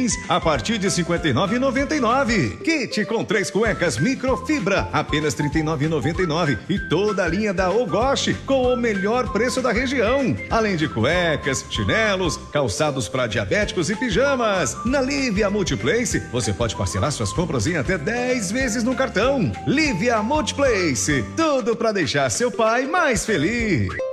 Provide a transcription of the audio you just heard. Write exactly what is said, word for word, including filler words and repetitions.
jeans a partir de cinquenta e nove reais e noventa e nove centavos. Kit com três cuecas microfibra, apenas trinta e nove reais e noventa e nove centavos. E toda a linha da Ogoshi com o melhor preço da região. Além de cuecas, chinelos, calçados para diabéticos e pijamas. Na Livia Multiplace, você pode parcelar suas compras em até dez vezes no cartão. Livia Multiplace, tudo para deixar seu pai mais feliz.